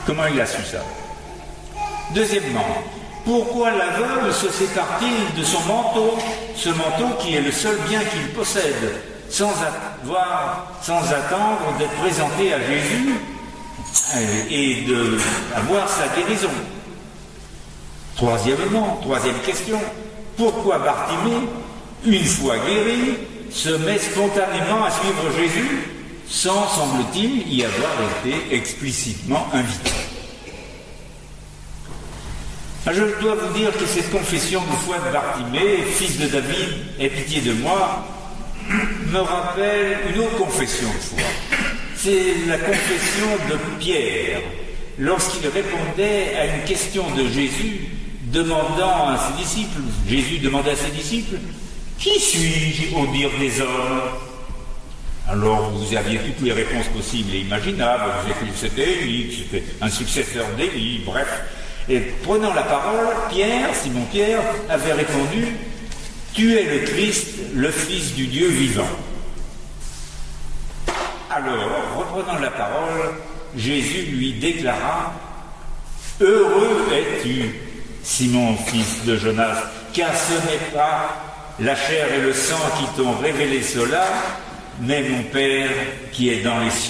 Comment il a su ça? Deuxièmement, pourquoi l'aveugle se sépare-t-il de son manteau, ce manteau qui est le seul bien qu'il possède, sans attendre d'être présenté à Jésus et d'avoir sa guérison? Troisièmement, troisième question, pourquoi Bartimée, une fois guéri, se met spontanément à suivre Jésus sans, semble-t-il, y avoir été explicitement invité? Je dois vous dire que cette confession de foi de Bartimée, fils de David, aie pitié de moi, me rappelle une autre confession de foi. C'est la confession de Pierre, lorsqu'il répondait à une question de Jésus, demandant à ses disciples, Jésus demandait à ses disciples, « Qui suis-je au dire des hommes ?» Alors vous aviez toutes les réponses possibles et imaginables, vous avez dit que c'était Élie, que c'était un successeur d'Élie, bref. Et prenant la parole, Pierre, Simon Pierre, avait répondu « Tu es le Christ, le Fils du Dieu vivant. » Alors, reprenant la parole, Jésus lui déclara « Heureux es-tu, Simon, fils de Jonas, car ce n'est pas la chair et le sang qui t'ont révélé cela, mais mon Père qui est dans les cieux. »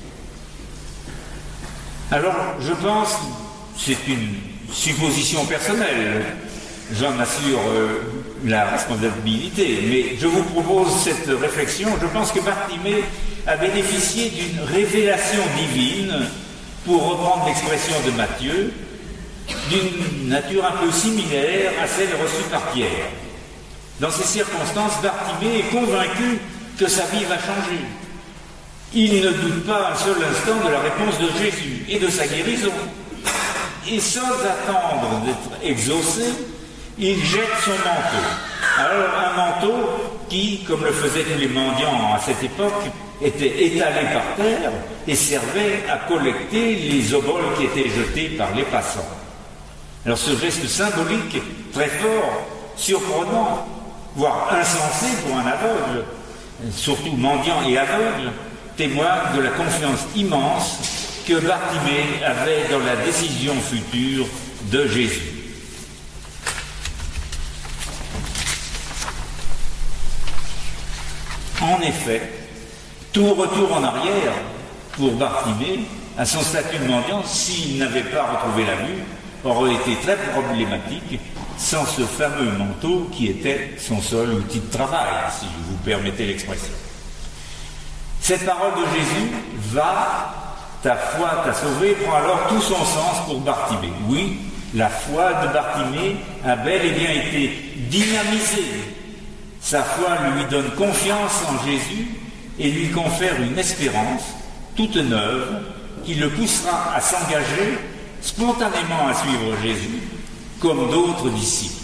Alors, je pense, c'est une supposition personnelle, j'en assure la responsabilité, mais je vous propose cette réflexion. Je pense que Bartimée a bénéficié d'une révélation divine, pour reprendre l'expression de Matthieu, d'une nature un peu similaire à celle reçue par Pierre. Dans ces circonstances, Bartimée est convaincu que sa vie va changer. Il ne doute pas un seul instant de la réponse de Jésus et de sa guérison. Et sans attendre d'être exaucé, il jette son manteau. Alors un manteau qui, comme le faisaient tous les mendiants à cette époque, était étalé par terre et servait à collecter les oboles qui étaient jetés par les passants. Alors ce geste symbolique, très fort, surprenant, voire insensé pour un aveugle, surtout mendiant et aveugle, témoigne de la confiance immense que Bartimée avait dans la décision future de Jésus. En effet, tout retour en arrière pour Bartimée à son statut de mendiant, s'il n'avait pas retrouvé la vue, aurait été très problématique sans ce fameux manteau qui était son seul outil de travail, si vous permettez l'expression. Cette parole de Jésus, « Va, ta foi t'a sauvé », prend alors tout son sens pour Bartimée. Oui, la foi de Bartimée a bel et bien été dynamisée. Sa foi lui donne confiance en Jésus et lui confère une espérance toute neuve qui le poussera à s'engager spontanément à suivre Jésus comme d'autres disciples.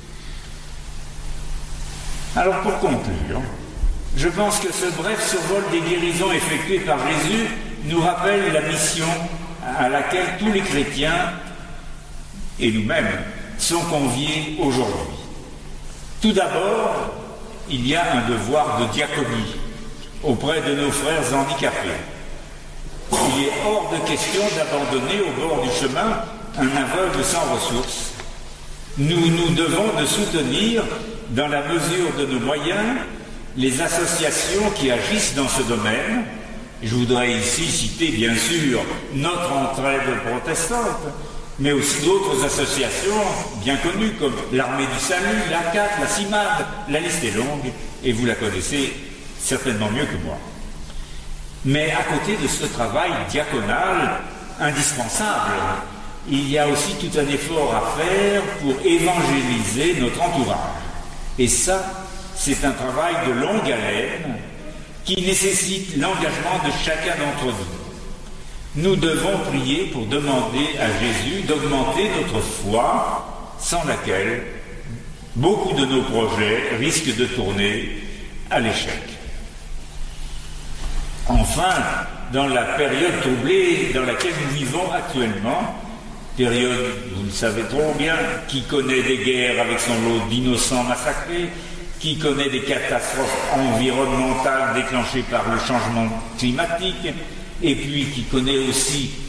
Alors pour conclure, je pense que ce bref survol des guérisons effectuées par Jésus nous rappelle la mission à laquelle tous les chrétiens et nous-mêmes sont conviés aujourd'hui. Tout d'abord, il y a un devoir de diaconie auprès de nos frères handicapés. Il est hors de question d'abandonner au bord du chemin un aveugle sans ressources. Nous devons de soutenir, dans la mesure de nos moyens, les associations qui agissent dans ce domaine. Je voudrais ici citer, bien sûr, notre entraide protestante, mais aussi d'autres associations bien connues comme l'Armée du Salut, l'ACAT, la CIMAD, la liste est longue, et vous la connaissez certainement mieux que moi. Mais à côté de ce travail diaconal indispensable, il y a aussi tout un effort à faire pour évangéliser notre entourage. Et ça, c'est un travail de longue haleine qui nécessite l'engagement de chacun d'entre nous. Nous devons prier pour demander à Jésus d'augmenter notre foi, sans laquelle beaucoup de nos projets risquent de tourner à l'échec. Enfin, dans la période troublée dans laquelle nous vivons actuellement, période, vous le savez trop bien, qui connaît des guerres avec son lot d'innocents massacrés, qui connaît des catastrophes environnementales déclenchées par le changement climatique, et puis qui connaît aussi